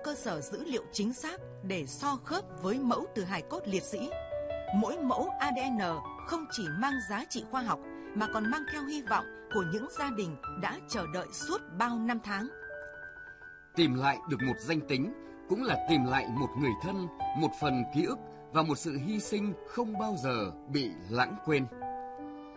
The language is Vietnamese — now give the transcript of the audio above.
cơ sở dữ liệu chính xác để so khớp với mẫu từ hài cốt liệt sĩ. Mỗi mẫu ADN không chỉ mang giá trị khoa học mà còn mang theo hy vọng của những gia đình đã chờ đợi suốt bao năm tháng. Tìm lại được một danh tính cũng là tìm lại một người thân, một phần ký ức và một sự hy sinh không bao giờ bị lãng quên.